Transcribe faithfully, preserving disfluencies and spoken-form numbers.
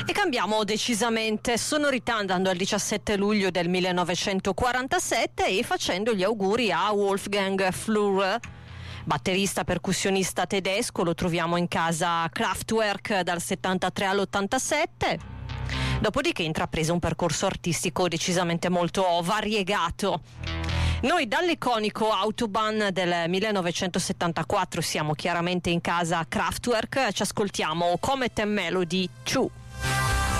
E cambiamo decisamente sonorità andando al diciassette luglio del millenovecentoquarantasette e facendo gli auguri a Wolfgang Flür, batterista percussionista tedesco. Lo troviamo in casa Kraftwerk dal settantatré all'ottantasette, dopodiché intraprese un percorso artistico decisamente molto variegato. Noi dall'iconico Autobahn del millenovecentosettantaquattro siamo chiaramente in casa Kraftwerk, ci ascoltiamo Comet and Melody due.